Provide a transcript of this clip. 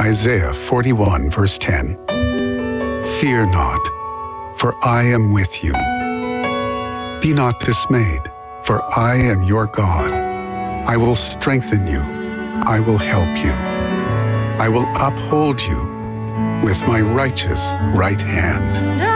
Isaiah 41, verse 10. Fear not, for I am with you. Be not dismayed, for I am your God. I will strengthen you. I will help you. I will uphold you with my righteous right hand.